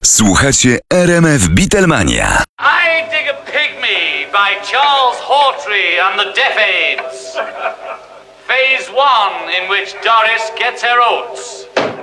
Słuchacie RMF Beatlemania. I Dig a Pygmy by Charles Hawtrey and the Deaf Aids. Phase 1, in which Doris gets her oats.